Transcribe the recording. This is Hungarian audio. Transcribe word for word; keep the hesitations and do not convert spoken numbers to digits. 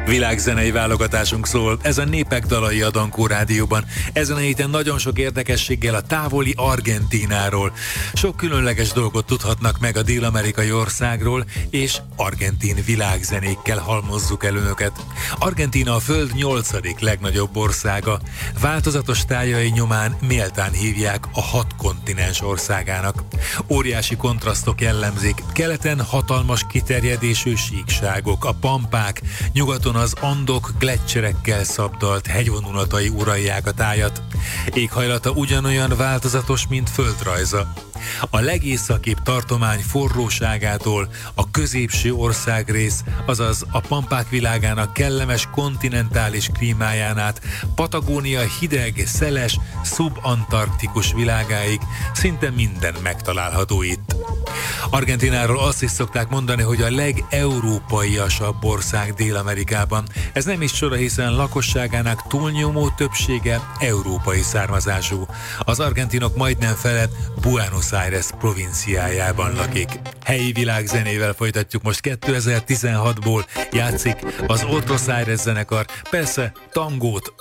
Világzenei válogatásunk szól, ez a Népek dalai a Dankó Rádióban. Ezen a héten nagyon sok érdekességgel a távoli Argentínáról. Sok különleges dolgot tudhatnak meg a dél-amerikai országról, és argentin világzenékkel halmozzuk el önöket. Argentína a föld nyolcadik legnagyobb országa. Változatos tájai nyomán méltán hívják a hat kontinens országának. Óriási kontrasztok jellemzik. Keleten hatalmas kiterjedésű síkságok, a pampák, nyugaton az Andok gleccserekkel szabdalt hegyvonulatai uralják a tájat. Éghajlata ugyanolyan változatos, mint földrajza. A legészakibb tartomány forróságától a középső országrész, azaz a pampák világának kellemes kontinentális klímáján át Patagónia hideg, szeles, szubantarktikus világáig szinte minden megtalálható itt. Argentínáról azt is szokták mondani, hogy a legeurópaiasabb ország Dél-Amerikában. Ez nem is csoda, hiszen lakosságának túlnyomó többsége európai származású. Az argentinok majdnem fele Buenos Aires provinciájában lakik. Helyi világzenével folytatjuk most kétezer-tizenhatból. Játszik az Otros Aires zenekar, persze tangót,